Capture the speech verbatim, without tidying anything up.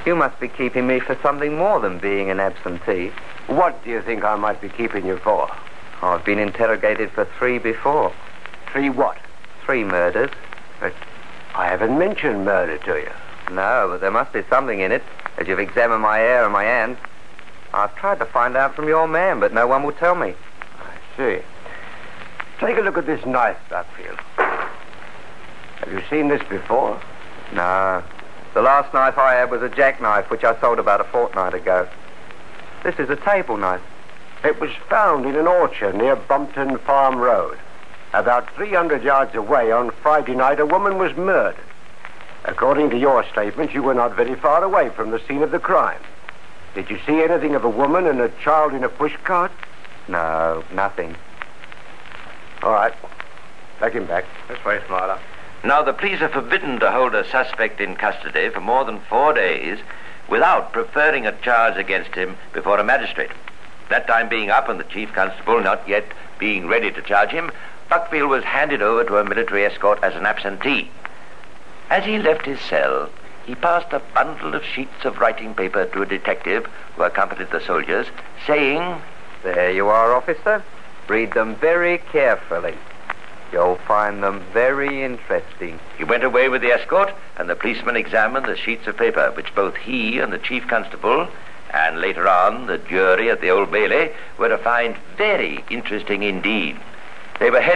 You must be keeping me for something more than being an absentee. What do you think I might be keeping you for? I've been interrogated for three before. Three what? Three murders. But I haven't mentioned murder to you. No, but there must be something in it, as you've examined my hair and my hands. I've tried to find out from your man, but no one will tell me. I see. Take a look at this knife, Buckfield. Have you seen this before? No. The last knife I had was a jackknife, which I sold about a fortnight ago. This is a table knife. It was found in an orchard near Bumpton Farm Road. About three hundred yards away on Friday night, a woman was murdered. According to your statement, you were not very far away from the scene of the crime. Did you see anything of a woman and a child in a pushcart? No, nothing. All right. Take him back. This way, Smiler. Now, the police are forbidden to hold a suspect in custody for more than four days without preferring a charge against him before a magistrate. That time being up and the chief constable not yet being ready to charge him, Buckfield was handed over to a military escort as an absentee. As he left his cell, he passed a bundle of sheets of writing paper to a detective who accompanied the soldiers, saying, There you are, officer. Read them very carefully. You'll find them very interesting. He went away with the escort, and the policeman examined the sheets of paper, which both he and the chief constable, and later on the jury at the Old Bailey, were to find very interesting indeed. They were headed